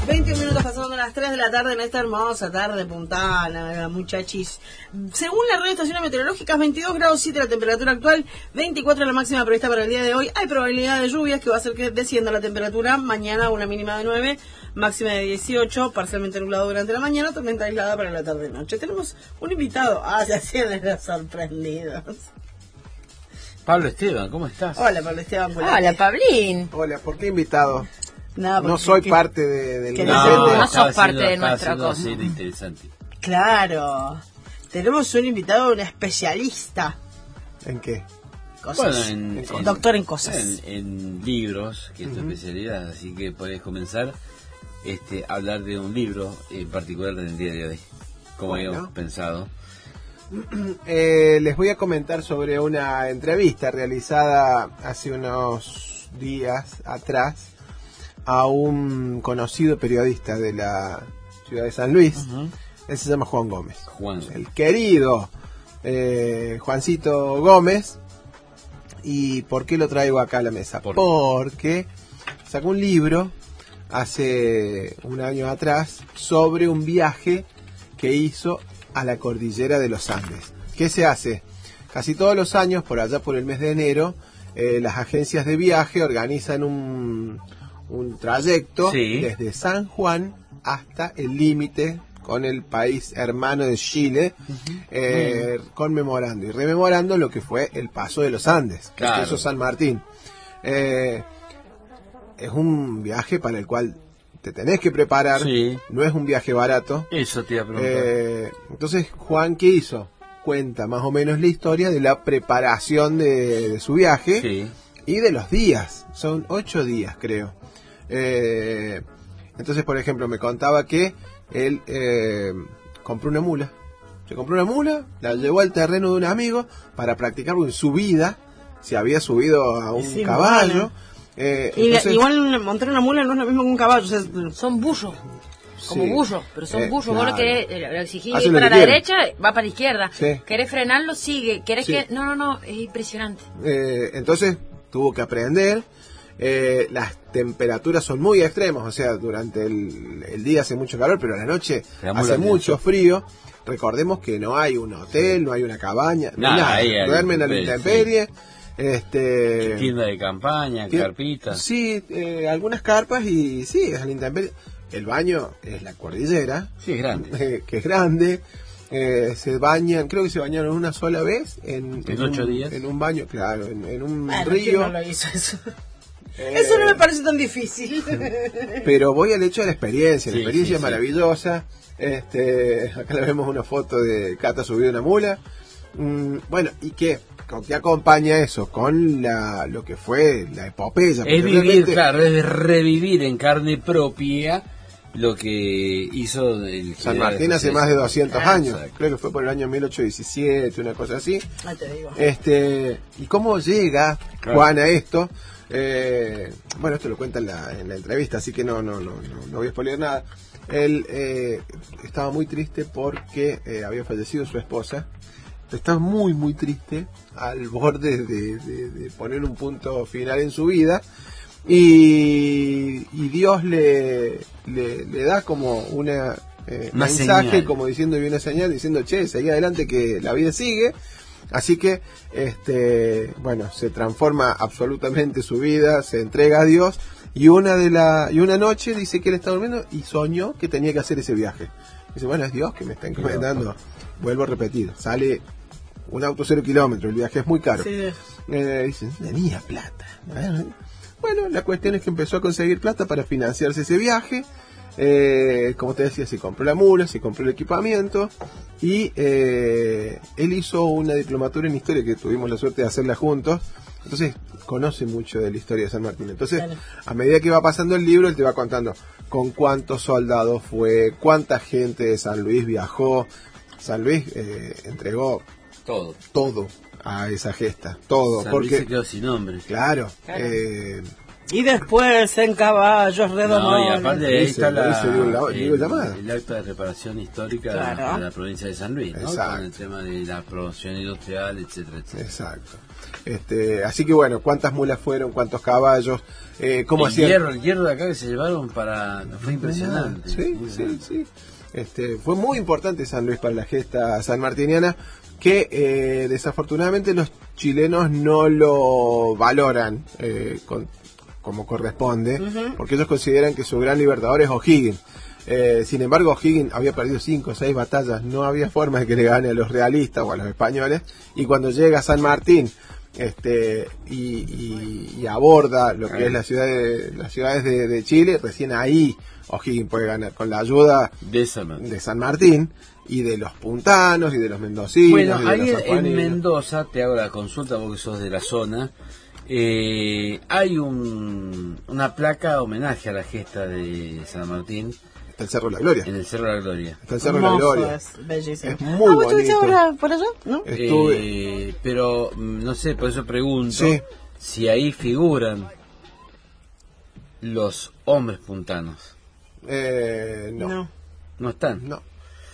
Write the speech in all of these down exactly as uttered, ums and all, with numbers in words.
veintiún minutos pasando las tres de la tarde en esta hermosa tarde puntana, muchachis. Según la red de estaciones meteorológicas, veintidós grados siete la temperatura actual, veinticuatro la máxima prevista para el día de hoy. Hay probabilidad de lluvias que va a hacer que descienda la temperatura. Mañana una mínima de nueve, máxima de dieciocho, parcialmente nublado durante la mañana, tormenta aislada para la tarde-noche. Tenemos un invitado. Ah, ya tienen los sorprendidos. Pablo Esteban, ¿cómo estás? Hola, Pablo Esteban. Hola, Pablín. Hola, ¿por qué invitado? No, no soy que, parte de, del... Que no, no, no sos parte de nuestra cosa. Interesante. Claro. Tenemos un invitado, un especialista. ¿En qué? Cosas. Bueno, en, en, en, doctor en cosas. En, en libros, que es tu uh-huh. especialidad, así que podés comenzar este, a hablar de un libro en particular del día de hoy, como bueno. habíamos pensado. Eh, les voy a comentar sobre una entrevista realizada hace unos días atrás a un conocido periodista de la ciudad de San Luis. Uh-huh. Él se llama Juan Gómez. Juan. El querido eh, Juancito Gómez. ¿Y por qué lo traigo acá a la mesa? ¿Por? Porque sacó un libro hace un año atrás sobre un viaje que hizo a la cordillera de los Andes. ¿Qué se hace? Casi todos los años, por allá por el mes de enero, eh, las agencias de viaje organizan un, un trayecto sí. desde San Juan hasta el límite con el país hermano de Chile, uh-huh. eh, uh-huh. conmemorando y rememorando lo que fue el paso de los Andes, claro. que hizo San Martín. Eh, es un viaje para el cual te tenés que preparar, sí. no es un viaje barato. Eso te iba a preguntar. Eh, entonces, Juan, ¿qué hizo? Cuenta más o menos la historia de la preparación de, de su viaje sí. y de los días. Son ocho días, creo. Eh, entonces, por ejemplo, me contaba que él eh, compró una mula. Se compró una mula, la llevó al terreno de un amigo para practicar en subida. Se había subido a un sí, caballo. Bueno. Eh, y entonces, igual montar una mula no es lo mismo que un caballo, o sea, son bullos, como sí, bullos, pero son eh, bullos. claro. Vos lo que lo exigís Hace para lo la quiere. derecha, va para la izquierda. Sí. Querés frenarlo, sigue. Querés sí. que no, no, no, es impresionante. Eh, entonces tuvo que aprender. Eh, las temperaturas son muy extremas, o sea, durante el, el día hace mucho calor, pero a la noche hace mucho frío. Recordemos que no hay un hotel, no hay una cabaña, no nada, nada. Ahí Duermen a la intemperie. Sí. Este, tienda de campaña, tienda, carpitas. Sí, eh, algunas carpas y sí, es a la intemperie. El baño es la cordillera. Sí, es grande. Eh, que es grande. Eh, se bañan, creo que se bañaron una sola vez en, en, en ocho un, días. En un baño, claro, en, en un bueno, río. ¿quién no lo hizo eso? Eh, eso no me parece tan difícil. Pero voy al hecho de la experiencia. Sí, la experiencia sí, es maravillosa. Sí. Este, acá le vemos una foto de Cata subida una mula. Mm, bueno, ¿y qué? ¿Con qué acompaña eso? Con la lo que fue la epopeya. Es vivir, realmente... claro, es revivir en carne propia lo que hizo el San Martín hace más de doscientos ah, años. Exacto. Creo que fue por el año mil ochocientos diecisiete, una cosa así. Ah, te digo. Este, ¿y cómo llega claro. Juan a esto? Eh, bueno, esto lo cuenta en la, en la entrevista, así que no, no, no, no, no voy a spoiler nada. Él eh, estaba muy triste porque eh, había fallecido su esposa. Está muy muy triste, al borde de, de, de poner un punto final en su vida, y, y Dios le, le, le da como una eh, una mensaje, señal. como diciendo, y una señal diciendo, che, seguí adelante que la vida sigue. Así que, este, bueno, se transforma absolutamente su vida, se entrega a Dios, y una de la y una noche dice que él está durmiendo y soñó que tenía que hacer ese viaje. Dice, bueno, es Dios que me está encomendando. Vuelvo a repetir, sale un auto cero kilómetros, el viaje es muy caro. Sí. Eh, dice, tenía plata. Bueno, la cuestión es que empezó a conseguir plata para financiarse ese viaje. Eh, como te decía, se compró la mula, se compró el equipamiento y eh, él hizo una diplomatura en historia que tuvimos la suerte de hacerla juntos. Entonces conoce mucho de la historia de San Martín. Entonces, claro. A medida que va pasando el libro, él te va contando con cuántos soldados fue, cuánta gente de San Luis viajó. San Luis eh, entregó todo todo a esa gesta, todo. San porque Luis se quedó sin nombre. Claro, claro. Eh, Y después en caballos redomones. No, y aparte ahí está la, Dice, digo, la- el, digo, llamada. el acta de reparación histórica Claro. de la provincia de San Luis, ¿no? Exacto. Con el tema de la producción industrial, etcétera, etcétera. Exacto. Este, así que bueno, ¿cuántas mulas fueron? ¿Cuántos caballos? Eh, ¿Cómo el hacían? hierro, el hierro de acá que se llevaron para... Fue impresionante. Sí, muy sí, grande. sí. Este, fue muy importante San Luis para la gesta sanmartiniana, que eh, desafortunadamente los chilenos no lo valoran eh, con, como corresponde, Ujú. porque ellos consideran que su gran libertador es O'Higgins. Eh, sin embargo, O'Higgins había perdido cinco o seis batallas, no había forma de que le gane a los realistas o a los españoles, y cuando llega a San Martín este y, y, y aborda lo que es la ciudad de, las ciudades de, de Chile, recién ahí O'Higgins puede ganar con la ayuda De esa manera. de San Martín y de los puntanos y de los mendocinos. Bueno, y de ahí los en sanjuaninos. Mendoza, te hago la consulta vos que sos de la zona, eh, hay un, una placa homenaje a la gesta de San Martín Está el Cerro de la Gloria. en el Cerro de la Gloria. Está el Cerro de la Hermoso, Gloria. es bellísimo. Es muy ah, ¿vos estuviste bonito. ahora por allá? ¿No? Estuve. Eh, pero mm, no sé, por eso pregunto Sí. si ahí figuran los hombres puntanos. Eh, no, no. No están. No,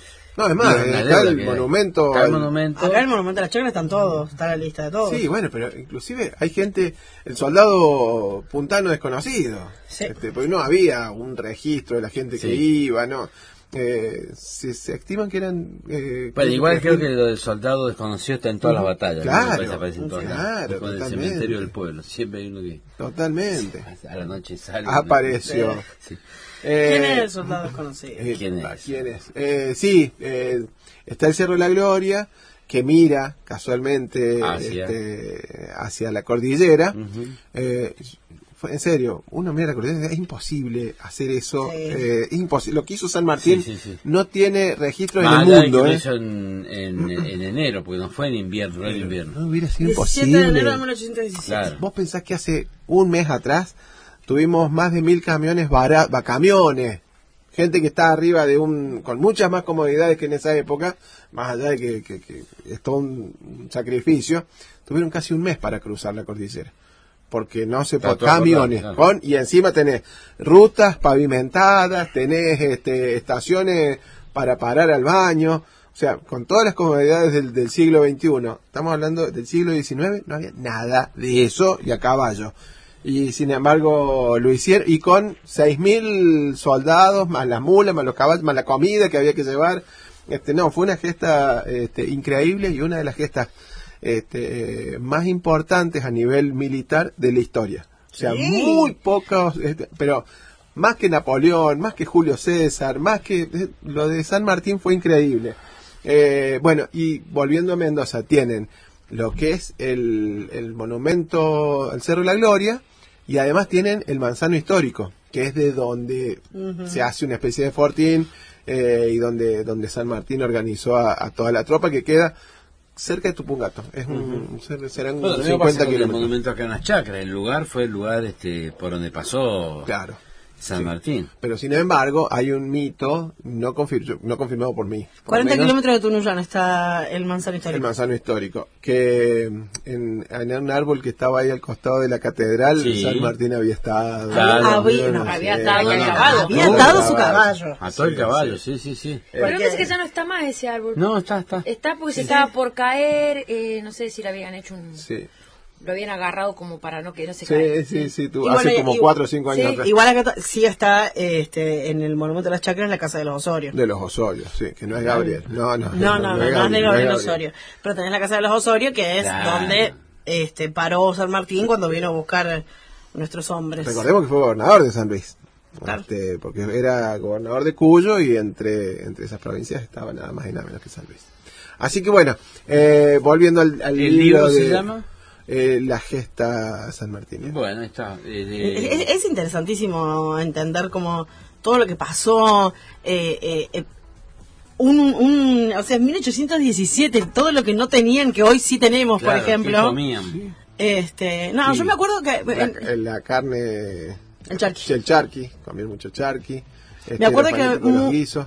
es más, Una está deuda el que hay. monumento. Está el al- monumento. Acá en el Monumento de las Chacras están todos, está la lista de todos. Sí, bueno, pero inclusive hay gente, el soldado puntano desconocido, Sí. este, porque no había un registro de la gente que Sí. iba, no. Eh, se, se estiman que eran... Eh, Bueno, igual creo creo que lo del soldado desconocido está en todas las batallas. ¿no? Claro, Me parece, aparece en todas claro, lados. Con el totalmente. cementerio del pueblo. Siempre hay uno que Totalmente. a la noche sale. Apareció. Sí. Eh, ¿Quién es el soldado desconocido? eh, ¿Quién es? ¿Quién es? Eh, sí, eh, está el Cerro de la Gloria, que mira casualmente Hacia. este, hacia la cordillera. Ujú. Eh, fue- en serio, uno mira la cordillera, es imposible hacer eso. Sí. Eh, es imposible. Lo que hizo San Martín Sí, sí, sí. no tiene registro Más en allá el de que mundo. lo ¿eh? hizo en, en, en enero, porque no fue en invierno, no era invierno. No hubiera sido diecisiete imposible. de enero de mil ochocientos diecisiete. Claro. Vos pensás que hace un mes atrás tuvimos más de mil camiones, bara- va, camiones, gente que está arriba de un, con muchas más comodidades que en esa época, más allá de que, que- que es todo un, un sacrificio, tuvieron casi un mes para cruzar la cordillera. Porque no se Está puede, todo camiones, acordado, claro. con, y encima tenés rutas pavimentadas, tenés este, estaciones para parar al baño, o sea, con todas las comodidades del, del siglo veintiuno, estamos hablando del siglo diecinueve, no había nada de eso y a caballo. Y sin embargo lo hicieron, y con seis mil soldados, más las mulas, más los caballos, más la comida que había que llevar. Este, no, fue una gesta este, increíble y una de las gestas este, eh, más importantes a nivel militar de la historia. O sea, Sí. muy pocos, este, pero más que Napoleón, más que Julio César, más que eh, lo de San Martín fue increíble. Eh, bueno, y volviendo a Mendoza, tienen lo que es el, el monumento al Cerro de la Gloria, y además tienen el manzano histórico, que es de donde Ujú. se hace una especie de fortín, eh, y donde, donde San Martín organizó a, a toda la tropa, que queda cerca de Tupungato. Es un, ser- serán Bueno, lo mismo pasa cincuenta con el kilómetros. monumento acá en las Chacras. El lugar fue el lugar este por donde pasó Claro. San Sí. Martín. Pero sin embargo, hay un mito no, confir- no confirmado por mí. por cuarenta lo menos, kilómetros de Tunuyán está el manzano el histórico. manzano histórico, que en, en un árbol que estaba ahí al costado de la catedral, Sí. San Martín había estado. Claro. Había- Yo no, sé. había estado No, el no, caballo. Había No, atado el su caballo. Ató el Sí, caballo, sí. sí, sí, sí. Pero me Porque- parece que ya no está más ese árbol. No, está, está. Está porque se estaba por caer, eh, no sé si le habían hecho un... Sí, Lo habían agarrado como para no que no se sí, caiga. sí, sí, tú, Y hace bueno, como y- cuatro o cinco años sí, atrás. Igual acá ta- sí está este, en el Monumento de las Chacras la casa de los Osorio. De los Osorios, sí, que no es Gabriel. No, no, No, no, no, no, es de Gabriel no Osorio. Pero tenés la casa de los Osorio, que es Claro. donde este, paró San Martín cuando vino a buscar nuestros hombres. Recordemos que fue gobernador de San Luis. Claro. Este, porque era gobernador de Cuyo, y entre, entre esas provincias estaba nada más y nada menos que San Luis. Así que bueno, eh, volviendo al, al ¿El libro libro de se llama? eh, La Gesta San Martín. Bueno, ahí está. eh, Es, de- es- es interesantísimo entender como todo lo que pasó. Eh, eh, eh, un, un, o sea, en mil ochocientos diecisiete, todo lo que no tenían, que hoy sí tenemos, claro, por ¿qué ejemplo. comían? Este, no, Sí. yo me acuerdo que. La, en- la carne, el charqui. el charqui, comían mucho charqui. Este, Me acuerdo los que palitos con los mu- guisos.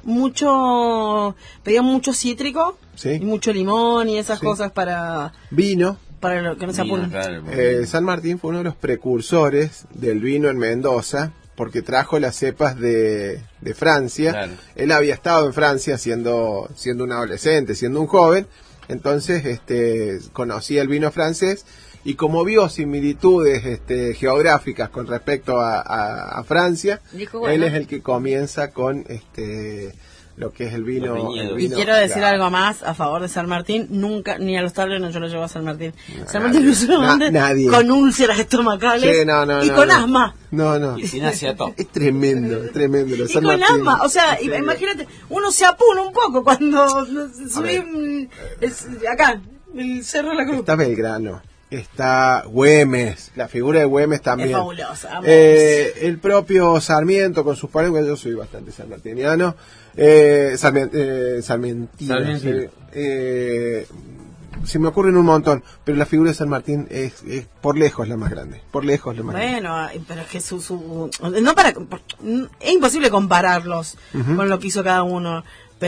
mucho. Pedían mucho cítrico. Sí. Y mucho limón y esas Sí. cosas para. Vino, para lo que no se Vino, apuren. claro, muy Eh, bien. San Martín fue uno de los precursores del vino en Mendoza, porque trajo las cepas de, de Francia. Claro. Él había estado en Francia siendo, siendo un adolescente, siendo un joven, entonces este, conocía el vino francés, y como vio similitudes este, geográficas con respecto a, a, a Francia, Dijo, bueno. él es el que comienza con este lo que es el vino. Los viñedos. el Y vino, quiero decir claro. algo más a favor de San Martín. Nunca, ni a los tableros yo lo llevo a San Martín. No, San nadie. Martín lo llevo Na- antes nadie. con úlceras estomacales Sí, no, no, y no, con no. asma. No, no. Y sin asiato. Es tremendo, es tremendo. Lo de Y San con Martín. asma. O sea, Sí. imagínate, uno se apura un poco cuando subí ver. mm, es- acá, el Cerro de la Cruz. Está Belgrano, está Güemes, la figura de Güemes también. Es fabulosa. amo. Eh, el propio Sarmiento con sus paredes, yo soy bastante sarmartiniano. Eh, Sarmien- eh, Sarmientino. Sarmientino. sí. Eh, se me ocurren un montón, pero la figura de San Martín es, es por lejos la más grande. Por lejos la más grande. Bueno, ay, pero es que su, su no para por- es imposible compararlos con lo que hizo cada uno,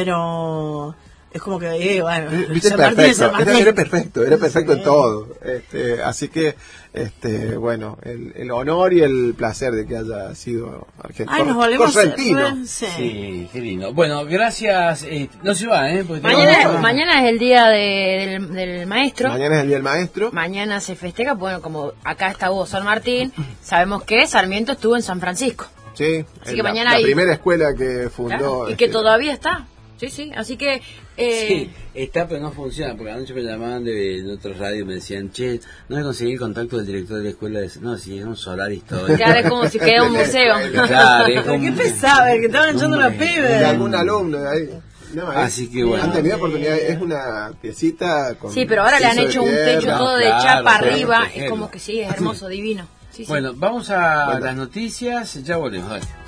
pero es como que eh, bueno, Eh, Viste, San Martín es perfecto, San era, Martín. era perfecto, era perfecto Sí. en todo. Este, así que, este, bueno, el, el honor y el placer de que haya sido argentino. Ay, nos volvemos correntino. re- sí. Sí, qué lindo. Bueno, gracias. eh, no se va, ¿eh? Porque Mañana, tenemos- mañana es el día de- del, del maestro. Mañana es el día del maestro. Mañana se festeja, bueno, como acá está Hugo San Martín, sabemos que Sarmiento estuvo en San Francisco. Sí, Así en que la, mañana la hay- primera escuela que fundó. Claro, y este, que todavía está. Sí, sí, así que... Eh, Sí, está, pero no funciona, porque anoche me llamaban de, de otros radios y me decían, che, no le conseguí el contacto del director de la escuela. De... No, si es un solar histórico. Claro, es como si queda un museo. Claro, es Pero como- qué pesaba, que estaban echando los de pibes. algún alumno de ahí. No, es- Así que bueno. Han tenido oportunidad, es una piecita con. Sí, pero ahora le han piso de hecho un tierra. techo todo de claro, chapa claro, arriba, protegerlo. es como que sí, es hermoso, divino. Sí, sí. Bueno, vamos a Bueno. las noticias, ya volvemos. Dale.